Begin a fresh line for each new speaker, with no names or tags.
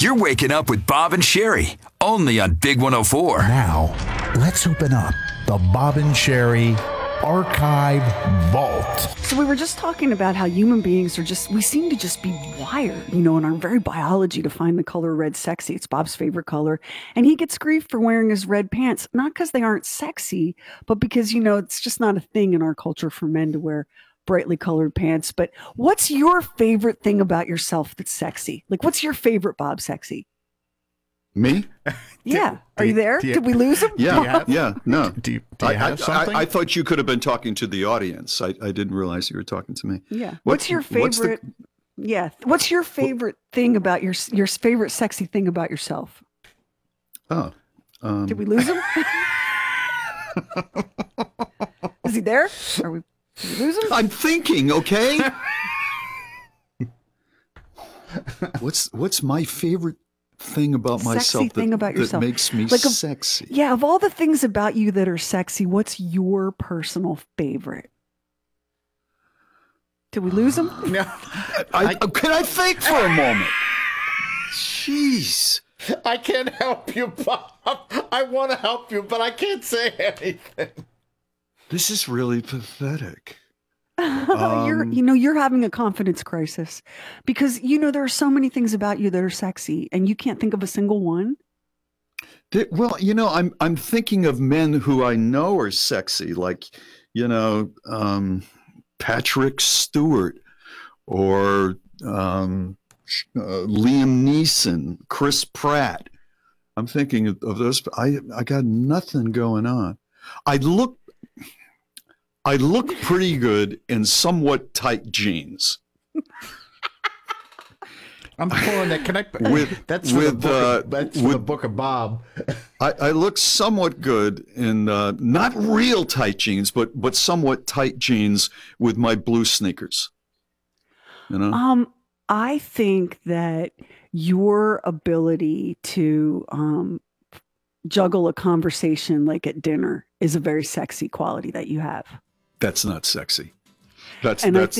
You're waking up with Bob and Sherry, only on Big 104.
Now, let's open up the Bob and Sherry Archive Vault.
So we were just talking about how human beings we seem to just be wired, in our very biology to find the color red sexy. It's Bob's favorite color. And he gets grief for wearing his red pants, not because they aren't sexy, but because, it's just not a thing in our culture for men to wear brightly colored pants. But what's your favorite thing about yourself that's sexy? Like, what's your favorite Bob sexy?
Me?
Yeah. Are you there? Did we lose him?
Yeah. No.
Do you have something?
I thought you could have been talking to the audience. I didn't realize you were talking to me.
Yeah. What's your favorite? What's your favorite thing about your favorite sexy thing about yourself?
Oh.
Did we lose him? Is he there? Did we lose him?
I'm thinking, okay? What's my favorite thing about myself that makes me sexy?
Yeah, of all the things about you that are sexy, what's your personal favorite? Did we lose him?
No. Can I think for a moment? Jeez.
I can't help you, Bob. I want to help you, but I can't say anything.
This is really pathetic.
You're having a confidence crisis because there are so many things about you that are sexy and you can't think of a single one.
Well, I'm thinking of men who I know are sexy, like Patrick Stewart or Liam Neeson, Chris Pratt. I'm thinking of those. I got nothing going on. I look pretty good in somewhat tight jeans.
I'm pulling that. Can I? That's for the book of Bob.
I look somewhat good in not real tight jeans, but somewhat tight jeans with my blue sneakers.
I think that your ability to juggle a conversation like at dinner is a very sexy quality that you have.
That's not sexy. That's